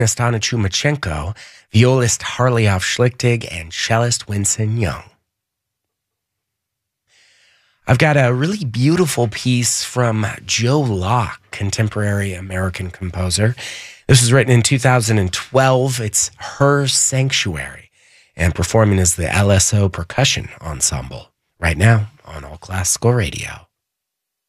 Anna Chumachenko, violist Harley-Off Schlichtig, and cellist Winston Young. I've got a really beautiful piece from Joe Locke, contemporary American composer. This was written in 2012. It's Her Sanctuary, and performing as the LSO Percussion Ensemble right now on All Classical Radio.